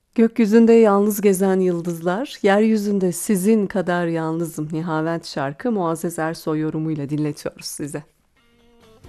Gökyüzünde yalnız gezen yıldızlar, yeryüzünde sizin kadar yalnızım. Nihavent şarkı Muazzez Ersoy yorumuyla dinletiyoruz size.